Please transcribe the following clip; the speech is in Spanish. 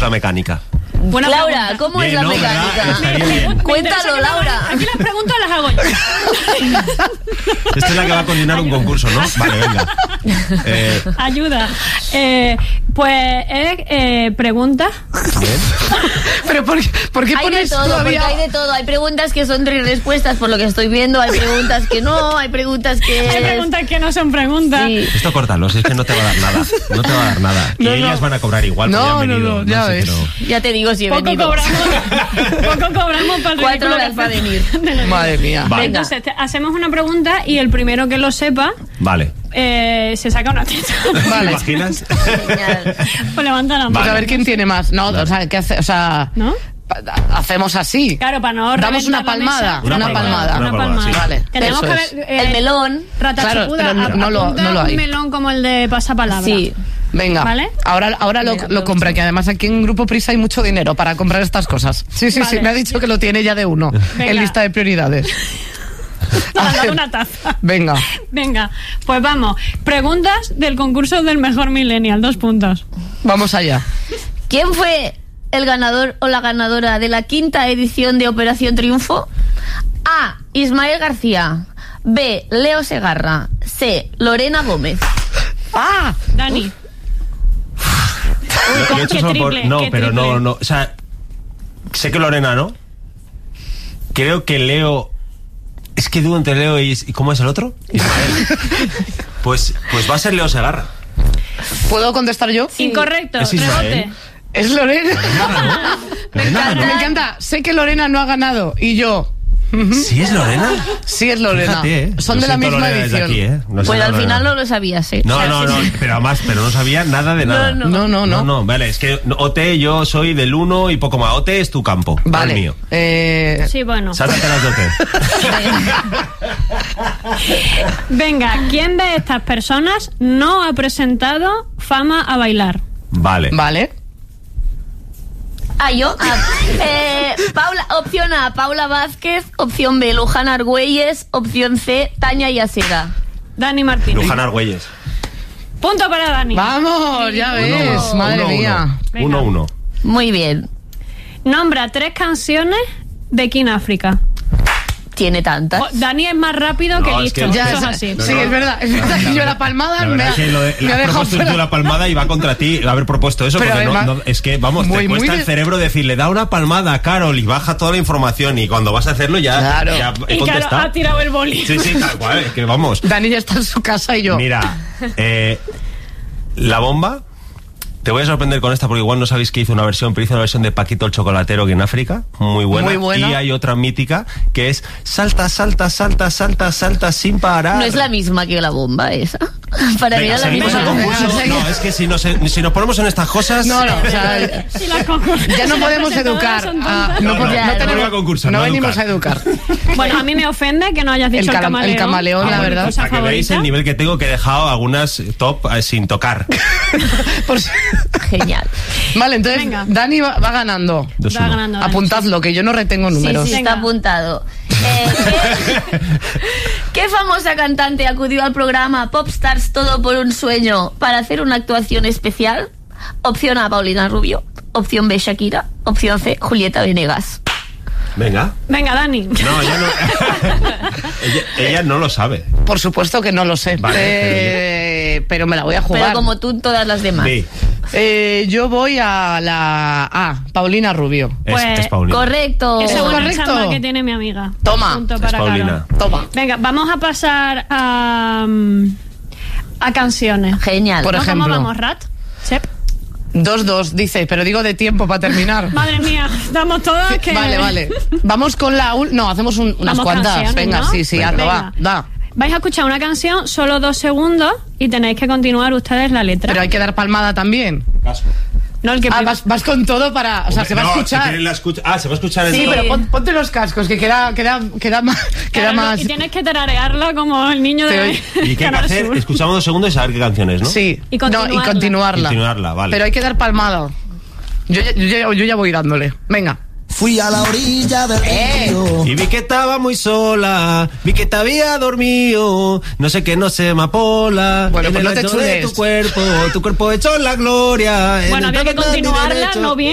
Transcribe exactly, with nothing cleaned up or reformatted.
la mecánica? Buena Laura, pregunta. ¿cómo Bien, es la ¿no? mecánica? ¿Verdad? Estaría bien. Cuéntalo, Laura. Aquí las preguntas las hago yo. Esta es la que va a coordinar un concurso, ¿no? Vale, venga. Eh, Ayuda. Eh, pues es eh, preguntas. bien. Pero ¿por qué, por qué Hay de pones todo, todavía...? porque hay de todo. Hay preguntas que son tres respuestas por lo que estoy viendo, hay preguntas que no, hay preguntas que... Hay preguntas que no son preguntas. Sí. Esto córtalo, si es que no te va a dar nada. No te va a dar nada. Y No, no. ellas van a cobrar igual. No, porque han no, venido. no, ya sé, ves. pero- Ya te digo si he Poco venido. cobramos, poco cobramos para el Cuatro ridículo horas que para hacemos. venir. Madre mía. Vale. Entonces, te- hacemos una pregunta y el primero que lo sepa Vale. eh, se saca una teta. ¿Te Vale. imaginas? Genial. Pues levanta la mano. Pues a ver quién tiene más. No, o sea, ¿qué hace? O sea, ¿No? pa- hacemos así. Claro, para no Damos reventar una la mesa. palmada, Una una palmada, palmada. una Una palmada, palmada. sí. Vale, Tenemos eso que es. ver, eh, El melón. Rata Claro, chipuda, pero no- no lo- apunta no lo hay. un melón como el de pasapalabra. Sí. Venga, ¿Vale? ahora, ahora lo, Venga, lo me compra, gusta. que además aquí en Grupo Prisa hay mucho dinero para comprar estas cosas. Sí, sí, sí, Vale. me ha dicho que lo tiene ya de uno, Venga. en lista de prioridades. Te han A dado ver, una taza. venga, Venga, pues vamos. Preguntas del concurso del mejor millennial. Dos puntos. vamos allá. ¿Quién fue el ganador o la ganadora de la quinta edición de Operación Triunfo? A. Ismael García. B. Leo Segarra. C. Lorena Gómez. ¡Ah! Dani. Lo- lo he hecho qué solo por- triple, No, qué pero no, triple. no. O sea, sé que Lorena, ¿no? Creo que Leo. Es que dudo entre Leo y. ¿Y cómo es el otro? Ismael. Pues, pues va a ser Leo Segarra. ¿Puedo contestar yo? Incorrecto. Es Ismael. Rebote. Es Lorena. Me Me encanta. Sé que Lorena no ha ganado y yo. ¿Sí es Lorena? Sí es Lorena. Fíjate, ¿eh? Son Lo de la siento, misma Lorena, desde edición. aquí, ¿eh? No sé, Pues al Lorena. final no lo sabías, ¿eh? No, O sea, no, sí, no, sí. pero además, pero no sabía nada de nada. No, No, no, no. No, no, vale, es que O T yo soy del uno y poco más. O T es tu campo, no Vale. el mío. Eh, Sí, bueno. Sáltate las de O T. Venga, ¿quién de estas personas no ha presentado Fama a bailar? Vale. Vale. Ah, yo. Ah, eh, Paula, opción A, Paula Vázquez. Opción B, Luján Argüelles. Opción C, Tania Yacera. Dani Martín. Luján Argüelles. Punto para Dani. Vamos, ya ves, Uno, madre Uno, mía. uno. Venga. Uno, uno. Muy bien. Nombra tres canciones de King África. Tiene tantas. Oh, Dani es más rápido No, que es listo. que- Ya, Eso es es- así. sí, es verdad. Es verdad que yo la palmada La me verdad ha, es que lo de, me la ha has dejado propuesto fuera. tú la palmada y va contra ti haber propuesto eso, Pero porque no- además- no, es que, vamos, muy, te muy cuesta de- el cerebro decirle, da una palmada a Carol y baja toda la información y cuando vas a hacerlo ya, Claro. ya he Y claro, contestado. ha tirado el boli. Sí, sí, tal cual, es que vamos. Dani ya está en su casa y yo. Mira, eh, la bomba, te voy a sorprender con esta porque igual no sabéis que hizo una versión, pero hizo una versión de Paquito el Chocolatero que en África, muy buena. Muy buena. Y hay otra mítica que es salta, salta, salta, salta, salta sin parar. No es la misma que la bomba esa. Para mí Venga, era la seguimos misma. el Venga, concurso. venga, No, venga. es que si nos, si nos ponemos en estas cosas... No, no, o sea, Si las concur- ya no si las podemos presentadoras educar. son a- tontas. no, No, pod- no, no no tenemos, vengo a concurso, no no venimos educar. a educar. Bueno, a mí me ofende que no hayas dicho El el, cam- camaleón. el camaleón, la como verdad. cosa Para que veáis favorita. el nivel que tengo, que he dejado algunas top eh, sin tocar. Por si- Genial. Vale, entonces Venga. Dani va, va ganando. Dos Va uno. ganando Dani. Apuntadlo, que yo no retengo Sí, números. sí, Venga. está apuntado. Eh, ¿qué, qué famosa cantante acudió al programa Popstars Todo por un Sueño para hacer una actuación especial? Opción A, Paulina Rubio. Opción B, Shakira. Opción C, Julieta Venegas. Venga. Venga, Dani. No, ella no. ella, ella no lo sabe. Por supuesto que no lo sé. Vale, Eh, pero me la voy a jugar. Pero como tú, todas las demás. B. Eh, yo voy a la A, Paulina Rubio. Es, Pues, es Paulina. Correcto. Esa ¿Es buena correcto? chamba que tiene mi amiga. Toma. Punto Es para Paulina. Carol. Toma. Venga, vamos a pasar a, mm, a canciones. Genial. Por ¿No? ejemplo. ¿Cómo vamos, Rat? Sep. dos dos, dice, pero digo de tiempo para terminar. Madre mía, damos todas que... Vale, vale. Vamos con la... ul- No, hacemos un- unas Vamos cuantas. canciones, Venga, ¿no? sí, sí, Venga. hazlo, va, Venga. da. Vais a escuchar una canción, solo dos segundos, y tenéis que continuar ustedes la letra. Pero hay que dar palmada también. No, el que Ah, prim- vas, vas con todo para... O sea, Hombre, se va no, a si escuchar. quieren la escucha- Ah, se va a escuchar en Sí, todo. pero pon- ponte los cascos, que queda, queda, queda más... Queda Claro, más... Y tienes que tararearla como el niño de Te- ¿Y qué hay que Canal hacer? Sur. Escuchamos dos segundos y saber qué canciones, ¿no? Sí. Y No, y continuarla. continuarla. Continuarla, vale. Pero hay que dar palmada. Yo, ya- yo, ya- yo ya voy dándole. Venga. Fui a la orilla del Eh. río. Y vi que estaba muy sola, vi que te había dormido, no sé qué, no sé, amapola. Bueno, en pues el no te ancho de chules. tu cuerpo, tu cuerpo hecho en la gloria. en Bueno, el había que ta, ta, ta, continuarla, derecho. no bien.